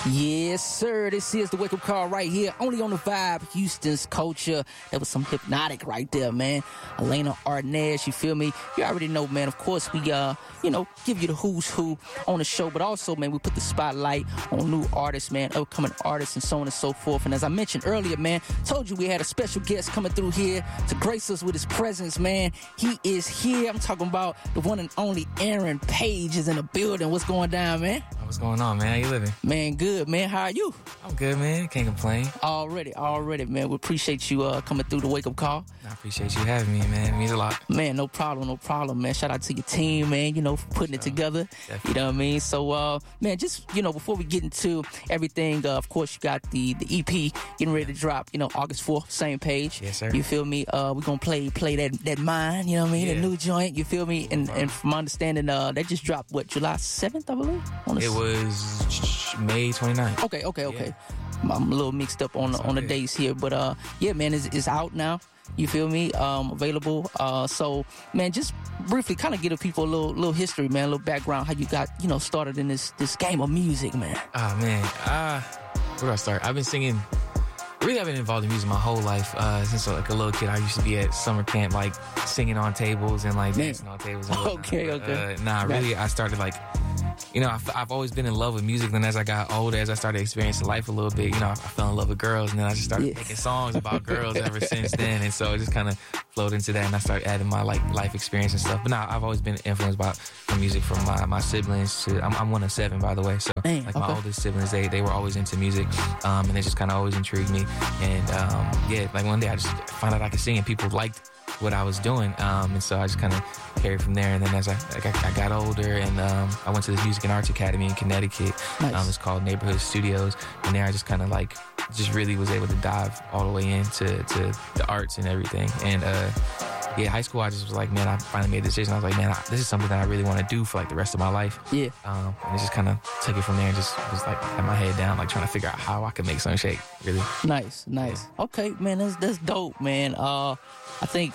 Yes, sir. This is the Wake Up Call right here, only on the Vibe, Houston's culture. That was some hypnotic right there, man. Elena Arnaz, you feel me? You already know, man. Of course, we, give you the who's who on the show, but also, man, we put the spotlight on new artists, man, upcoming artists, and so on and so forth. And as I mentioned earlier, man, told you we had a special guest coming through here to grace us with his presence, man. He is here. I'm talking about the one and only Aaron Page is in the building. What's going down, man? What's going on, man? How you living? Man, good, man. How are you? I'm good, man. Can't complain. Already, man. We appreciate you coming through the Wake Up Call. I appreciate you having me, man. It means a lot. Man, no problem, man. Shout out to your team, man, for putting it together. Definitely. You know what I mean? So, man, just, before we get into everything, of course, you got the EP getting ready to drop, August 4th, same page. Yes, sir. You feel me? We're going to play that Mine, you know what I mean? Yeah. The new joint, you feel me? And from my understanding, that just dropped, July 7th, I believe? It was May 29th. Okay. Yeah. I'm a little mixed up on the days here, but yeah, man, it's out now. You feel me? Available. So, man, just briefly, kind of give the people a little history, man, a little background, how you got started in this game of music, man. Oh man, where do I start? I've been singing. Really, I've been involved in music my whole life. Since like a little kid, I used to be at summer camp, like singing on tables and like dancing on tables. And Okay. Really, I started like. I've always been in love with music. Then as I got older, as I started experiencing life a little bit, I fell in love with girls. And then I just started making songs about girls ever since then. And so it just kind of flowed into that. And I started adding my life experience and stuff. But now I've always been influenced by music from my siblings. I'm one of 7, by the way. So my oldest siblings, they were always into music. And they just kind of always intrigued me. And like one day I just found out I could sing and people liked what I was doing. And so I just kind of carried from there. And then as I got older and I went to this Music and Arts Academy in Connecticut. Nice. It's called Neighborhood Studios. And there I just kind of just really was able to dive all the way into the arts and everything. And high school, I just was like, man, I finally made a decision. I was like, man, this is something that I really want to do for like the rest of my life. Yeah. And it just kind of took it from there and just was like, had my head down, like trying to figure out how I could make something shake, really. Nice. Yeah. Okay, man, that's dope, man. I think,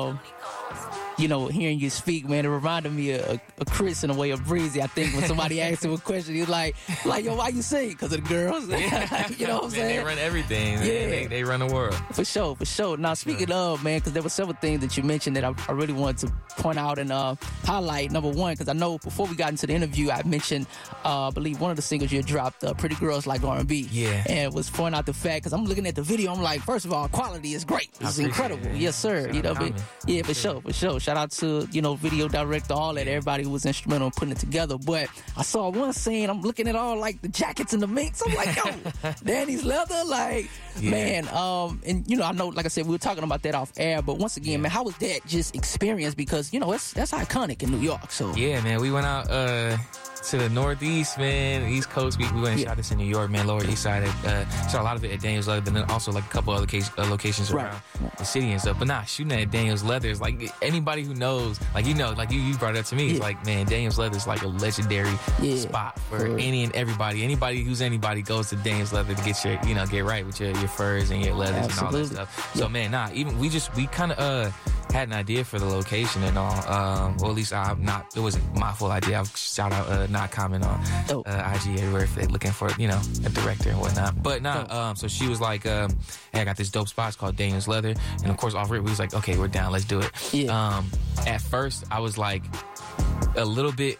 hearing you speak, man, it reminded me of Chris in a way of Breezy. I think when somebody asked him a question, he's like, yo, why you sing? Because of the girls. You know what I'm saying? They run everything. Yeah. They run the world. For sure. Now, speaking of, man, because there were several things that you mentioned that I really wanted to point out and highlight. Number one, because I know before we got into the interview, I mentioned, I believe one of the singles you dropped, Pretty Girls Like R&B. Yeah. And was pointing out the fact, because I'm looking at the video, I'm like, first of all, quality is great. It's incredible. Yes, sir. Yeah, for sure. Shout out to, video director, all that, everybody who was instrumental in putting it together. But I saw one scene, I'm looking at all like the jackets and the minks. I'm like, yo, Danny's leather, man. And I know, like I said, we were talking about that off air, but once again, man, how was that just experience? Because, that's iconic in New York. So yeah, man, we went out to the Northeast, man, East Coast. We went and shot this in New York, man, Lower East Side. Shot a lot of it at Daniel's Leather, but then also like a couple other locations around the city and stuff. But shooting at Daniel's Leather is like anybody who knows, you brought it up to me. It's like, man, Daniel's Leather is like a legendary spot for any and everybody. Anybody who's anybody goes to Daniel's Leather to get your, get right with your furs and your leathers and all that stuff. So man, even we kind of had an idea for the location and all. Well, at least it wasn't my full idea. I'll shout out Not Common on IG everywhere if they're looking for, a director and whatnot. But so she was like, hey, I got this dope spot. It's called Daniel's Leather. And of course, off rip, we was like, okay, we're down. Let's do it. Yeah. At first, I was like a little bit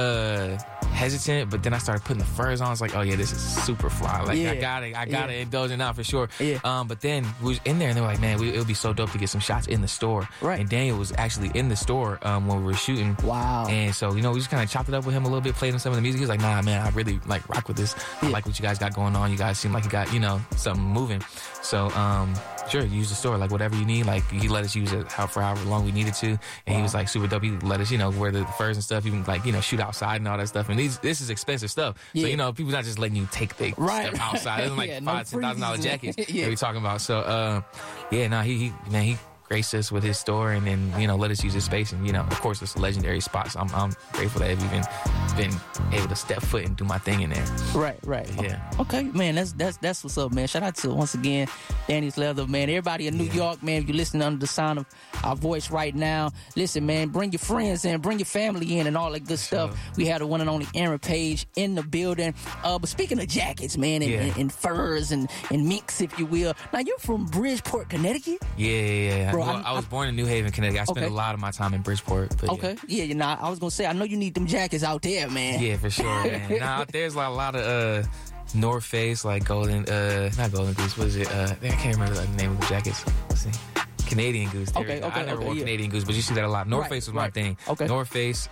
hesitant, but then I started putting the furs on. I was like, oh yeah, this is super fly. Like I gotta indulge in that for sure. Yeah. But then we was in there and they were like, man, it would be so dope to get some shots in the store. Right. And Daniel was actually in the store when we were shooting. Wow. And so, we just kind of chopped it up with him a little bit, played him some of the music. He was like, nah, man, I really rock with this. I like what you guys got going on. You guys seem like you got, something moving. So, sure, use the store, whatever you need. He let us use it for however long we needed to. And he was like super dope. He let us, wear the furs and stuff, even shoot outside and all that stuff. And this is expensive stuff. So, people not just letting you take the stuff outside. It's like $5,000-$10,000 jackets that we talking about. So, he graced us with his store and then, let us use his space. And, of course, it's a legendary spot. So I'm grateful that I've even been able to step foot and do my thing in there. Right. Yeah. Okay, man, that's what's up, man. Shout out to, once again, Danny's Leather, man. Everybody in New York, man, if you're listening under the sound of our voice right now, listen, man, bring your friends in, bring your family in and all that good stuff. We had the one and only Aaron Page in the building. But speaking of jackets, man, and furs and minks, if you will. Now, you're from Bridgeport, Connecticut? Yeah. Bro, I was born in New Haven, Connecticut. I spent a lot of my time in Bridgeport. But okay. Yeah, I was going to say, I know you need them jackets out there, man. Yeah, for sure, man. Now, out there's like a lot of North Face, like Golden, not Golden Goose, what is it? I can't remember the name of the jackets. Let's see. Canadian Goose. Okay, I never wore Canadian Goose, but you see that a lot. North Face was my thing. Okay. North Face,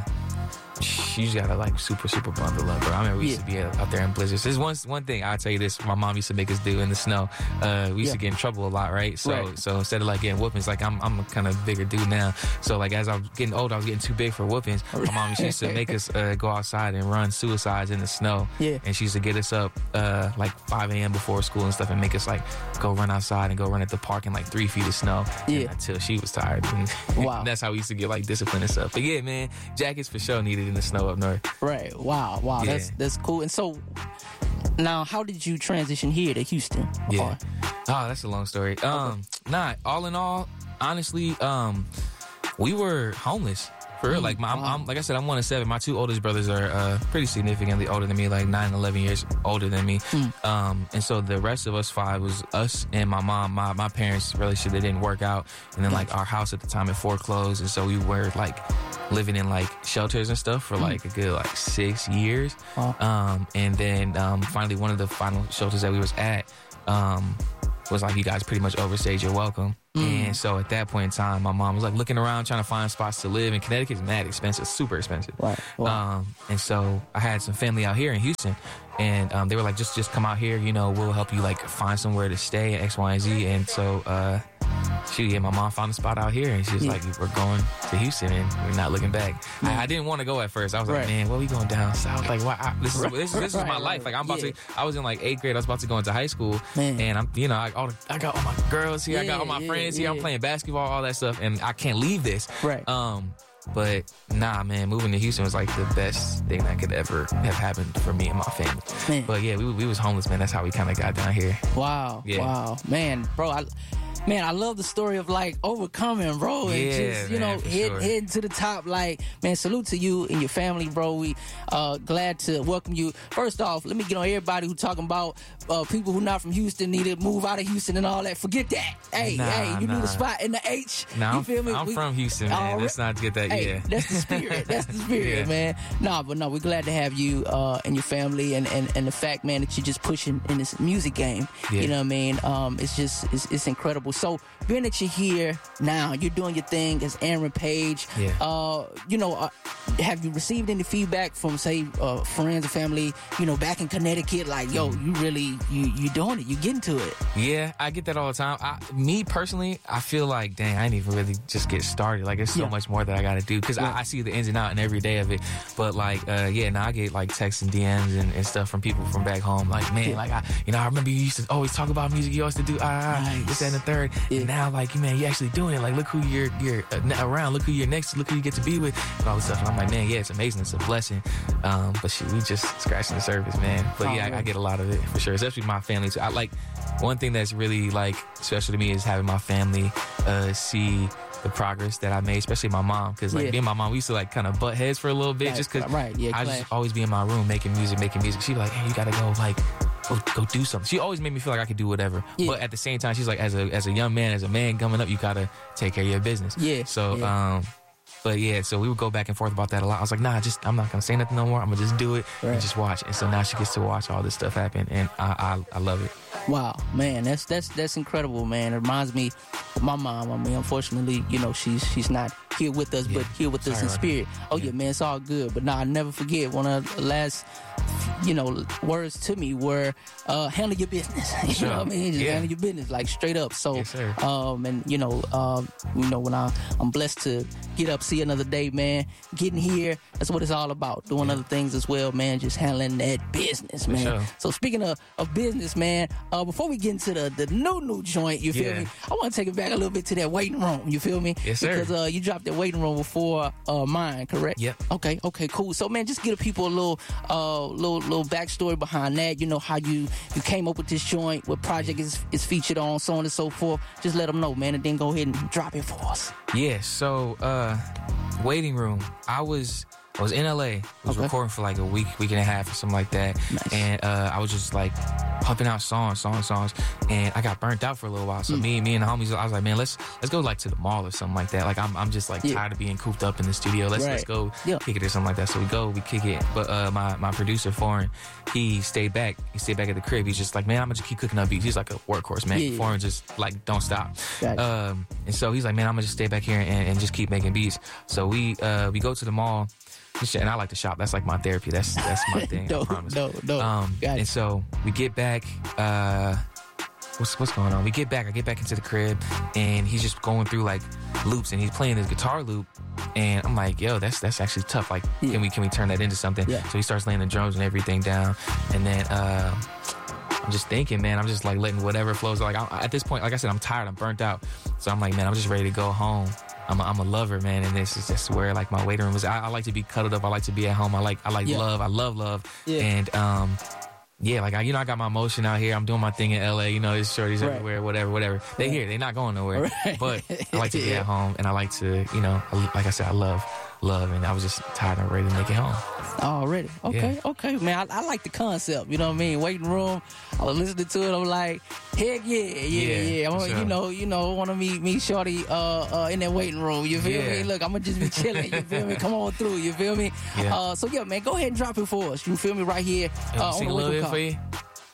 you just gotta like super bundle up, bro. I remember we used to be out there in blizzards. There's one thing I'll tell you this. My mom used to make us do in the snow. We used to get in trouble a lot, right? So instead of like getting whoopings, like I'm a kind of bigger dude now. So like as I was getting older, I was getting too big for whoopings. My mom used to make us go outside and run suicides in the snow. Yeah. And she used to get us up like 5 a.m. before school and stuff and make us like go run outside and go run at the park in like 3 feet of snow. Yeah. Until she was tired. Wow. That's how we used to get like discipline and stuff. But yeah, man, jackets for sure needed in the snow up north. Right. Wow. Yeah. That's cool. And so now, how did you transition here to Houston? Yeah. Oh, that's a long story. All in all, honestly, we were homeless. For real, like like I said, I'm one of 7. My 2 oldest brothers are pretty significantly older than me, like 9 and 11 years older than me. And so the rest of us 5 was us and my mom. My parents' relationship, they didn't work out, and then like our house at the time it foreclosed, and so we were like living in like shelters and stuff for like a good like 6 years. And then finally one of the final shelters that we was at was like, you guys pretty much overstayed your welcome. And so at that point in time, my mom was like looking around trying to find spots to live, and Connecticut's mad expensive, super expensive. Right. Wow. And so I had some family out here in Houston, and they were like, just come out here, we'll help you like find somewhere to stay, X, Y, and Z. And so my mom found a spot out here, and she was like, we're going to Houston and we're not looking back. I didn't want to go at first. I was like, man, what are we going down south? Like, why? This is my life. Like, I'm about to, I was in like 8th grade. I was about to go into high school, and I'm, I got all my girls here. I got all my friends here. I'm playing basketball, all that stuff, and I can't leave this. Right. But nah, man, moving to Houston was like the best thing that could ever have happened for me and my family. Man. But yeah, we was homeless, man. That's how we kind of got down here. Wow. Yeah. Wow. Man, bro, I love the story of like overcoming, bro, and just heading to the top. Like, man, salute to you and your family, bro. We glad to welcome you. First off, let me get on everybody who talking about people who not from Houston need to move out of Houston and all that. Forget that. Hey, you need a spot in the H. Nah, you feel me? I'm from Houston, man. Let's not get that. Hey, that's the spirit. That's the spirit, man. We're glad to have you and your family, and the fact, man, that you're just pushing in this music game. Yeah. You know what I mean? It's just it's incredible. So, being that you're here now, you're doing your thing as Aaron Page. Yeah. Have you received any feedback from, say, friends or family, back in Connecticut? Like, yo, you really, you doing it. You getting to it. Yeah, I get that all the time. Me personally, I feel like, dang, I didn't even really just get started. Like, there's so much more that I got to do, because I see the ins and outs and every day of it. But like, now I get like texts and DMs and stuff from people from back home. Like, man, like I remember you used to always talk about music. You always to do this, that, and the third. And now, like, man, you're actually doing it. Like, look who you're around. Look who you're next to. Look who you get to be with, and all this stuff. And I'm like, man, yeah, it's amazing. It's a blessing. But we just scratching the surface, man. But I get a lot of it for sure, especially my family too. I like, one thing that's really like special to me is having my family see the progress that I made, especially my mom, because like me and my mom, we used to like kind of butt heads for a little bit, just because I just always be in my room making music. She'd be like, hey, you gotta go, like, go do something. She always made me feel like I could do whatever. But at the same time, she's like, as a young man, as a man coming up, you gotta take care of your business. So we would go back and forth about that a lot. I was like, I'm not gonna say nothing no more. I'm gonna just do it and just watch. And so now she gets to watch all this stuff happen, and I love it. Wow, man, that's incredible, man. It reminds me of my mom. I mean, unfortunately, she's not here with us, but here with us in spirit. Man, it's all good. But I never forget one of the last words to me were handle your business. You know what I mean? Just handle your business, like straight up. So, yes, sir. And when I'm blessed to get up, see another day, man. Getting here, that's what it's all about. Doing other things as well, man. Just handling that business, man. Sure. So speaking of business, man, before we get into the new joint, you feel me? I want to take it back a little bit to that waiting room. You feel me? Yes, sir. Because you dropped that waiting room before mine, correct? Yep. Okay, cool. So, man, just give the people a little backstory behind that. You know how you came up with this joint, what project is featured on, so on and so forth. Just let them know, man, and then go ahead and drop it for us. Yeah. So, waiting room. I was in LA. I was recording for like a week and a half or something like that. Nice. And I was just like pumping out songs. And I got burnt out for a little while. So me and the homies, I was like, man, let's go like to the mall or something like that. Like I'm just like tired of being cooped up in the studio. Let's go kick it or something like that. So we kick it. But my producer, Foreign, he stayed back. He stayed back at the crib. He's just like, man, I'm gonna just keep cooking up beats. He's like a workhorse, man. Foreign just like don't stop. Gotcha. And so he's like, man, I'm gonna just stay back here and just keep making beats. So we go to the mall. And I like to shop. That's like my therapy. That's my thing. Dope, I promise. dope. And so we get back. What's going on? We get back. I get back into the crib, and he's just going through like loops, and he's playing his guitar loop. And I'm like, yo, that's actually tough. Like, can we turn that into something? Yeah. So he starts laying the drums and everything down, and then I'm just thinking, man, I'm just like letting whatever flows. Like at this point, like I said, I'm tired. I'm burnt out. So I'm like, man, I'm just ready to go home. I'm a lover, man, and this is just where like my waiting room is. I like to be cuddled up. I like to be at home. I like love. I love love. Yeah. And like I got my emotion out here. I'm doing my thing in LA. There's shorties everywhere. Whatever. They here. They're not going nowhere. Right. But I like to be at home, and I like to, like I said, I love, and I was just tired and ready to make it home. Already. Okay, man. I like the concept. You know what I mean? Waiting room. I was listening to it. I'm like, heck yeah. I want, sure. I want to meet shorty in that waiting room. You feel me? Look, I'm gonna just be chilling. You feel me? Come on through. You feel me? Yeah. So yeah, man, go ahead and drop it for us. You feel me? Right here. Sing a little bit for you.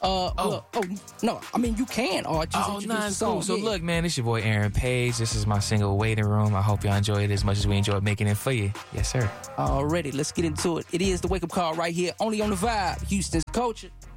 No, I mean you can or just introduce the song. Cool. So look, man, this your boy Aaron Page. This is my single Waiting Room. I hope y'all enjoy it as much as we enjoy making it for you. Yes, sir. Already, let's get into it. It is the wake up call right here, only on the Vibe, Houston's Culture.